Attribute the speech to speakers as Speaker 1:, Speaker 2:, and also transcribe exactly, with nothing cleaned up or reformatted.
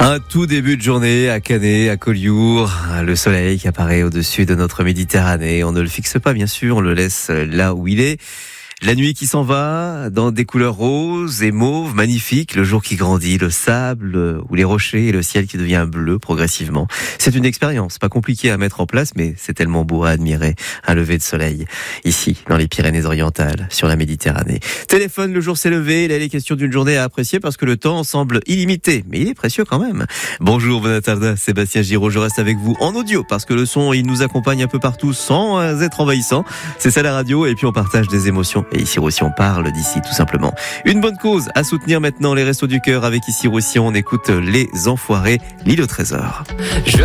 Speaker 1: Un tout début de journée à Canet, à Collioure, le soleil qui apparaît au-dessus de notre Méditerranée. On ne le fixe pas, bien sûr, on le laisse là où il est. La nuit qui s'en va, dans des couleurs roses et mauves, magnifiques, le jour qui grandit, le sable ou les rochers et le ciel qui devient bleu progressivement. C'est une expérience, pas compliquée à mettre en place, mais c'est tellement beau à admirer, un lever de soleil, ici, dans les Pyrénées-Orientales, sur la Méditerranée. Téléphone, le jour s'est levé, là il est question d'une journée à apprécier parce que le temps semble illimité, mais il est précieux quand même. Bonjour, bonne tarde, Sébastien Giraud, je reste avec vous en audio parce que le son, il nous accompagne un peu partout sans être envahissant. C'est ça la radio et puis on partage des émotions. Et ici Roussillon parle d'ici tout simplement. Une bonne cause à soutenir maintenant, les Restos du Cœur avec ici Roussillon. On écoute Les Enfoirés, l'île au trésor. Je